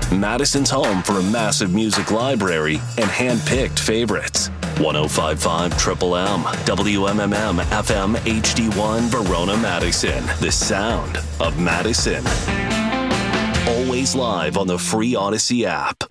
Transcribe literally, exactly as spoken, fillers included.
Madison's home for a massive music library and hand-picked favorites. one oh five point five Triple M, W M M M F M H D one Verona, Madison. The sound of Madison. Always live on the free Odyssey app.